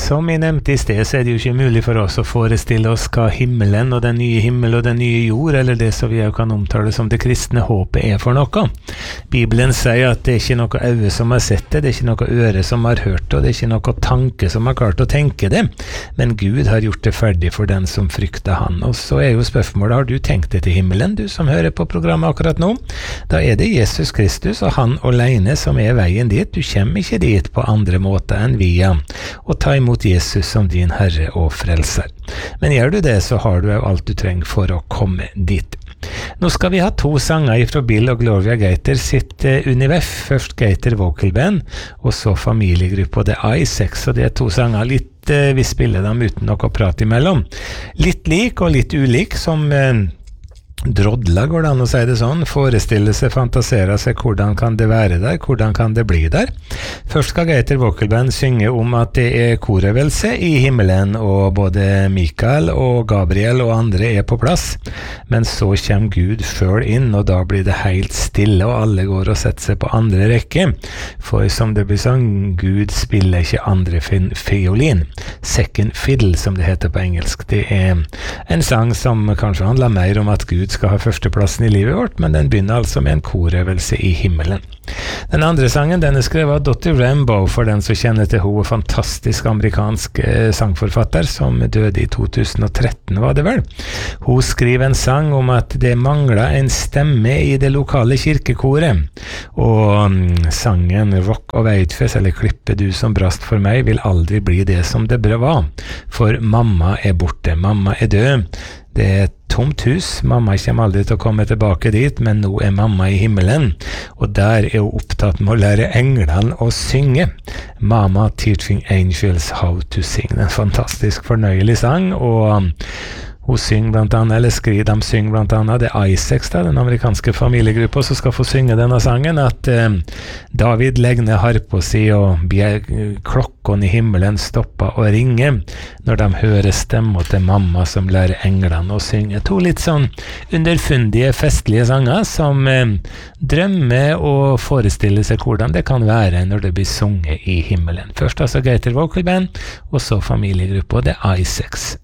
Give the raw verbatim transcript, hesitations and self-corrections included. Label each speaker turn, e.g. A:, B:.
A: Som jeg nevnte i sted, så er det jo ikke mulig for oss å forestille oss hva himmelen og den nye himmel og den nye jord, eller det som vi jo kan omtale som det kristne håpet, er for noe. Bibelen sier at det er ikke noe øye som har sett det, det er ikke noe øre som har hørt det, og det er ikke noe tanke som har klart å tenke det, men Gud har gjort det ferdig for den som frykter han. Og så er jo spørsmålet, har du tenkt deg til himmelen, du som hører på programmet akkurat nå? Da er det Jesus Kristus og han alene som er veien dit. Du kommer ikke dit på andre måter enn via å ta imot Jesus som din Herre og Frelser. Men gjør du det, så har du jo alt du trenger for å komme dit. Nå skal vi ha to sanger fra Bill og Gloria Gaither sitt uh, Univef. Først Gaither Vocal Band, og så familiegruppa The Isaacs, og det er to sanger litt, uh, vi spiller dem uten noe prat imellom. Litt lik og litt ulik, som uh, drodla, går det an å si det sånn, forestille seg, fantasere seg, hvordan kan det være der, hvordan kan det bli der. Først skal Gaither Vocal Band synge om at det er korøvelse i himmelen, og både Mikael og Gabriel og andre er på plass, men så kommer Gud selv inn, og da blir det helt stille, og alle går og setter seg på andre rekke, for som det blir sånn, Gud spiller ikke andre fiolin, second fiddle som det heter på engelsk. Det er en sang som kanskje handler mer om at Gud skal ha førsteplassen i livet vårt, men den begynner altså med en korøvelse i himmelen. Den andre sangen, den er skrevet av Dottie Rambo, for den som kjenner til hun, fantastisk amerikansk eh, sangforfatter, som døde i to tusen og tretten, var det vel. Hun skriver en sang om at det mangler en stemme i det lokale kirkekoret, og um, sangen Rock of Ages, eller Klippe du som brast for meg, vil aldri bli det som det bør var, for mamma er borte, mamma er død. Det er et tomt hus, mamma kommer aldri til å komme tilbake dit, men nå er mamma i himmelen, og der er hun opptatt med å lære englene å synge. Mama Teaching Angels How to Sing, en fantastisk fornøyelig sang, og hun synger blant annet, eller skriver, de synger blant annet, det er Isaacs, da, den amerikanske familiegruppa som skal få synge denne sangen, at eh, David legger ned harpa si, og klokken i himmelen stopper å ringe, når de hører stemmer til mamma som lærer englene å synge. To litt sånn underfundige, festlige sanger, som eh, drømmer og forestiller seg hvordan det kan være når det blir sunget i himmelen. Først altså Gaither Vocal Band, og så familiegruppa The Isaacs.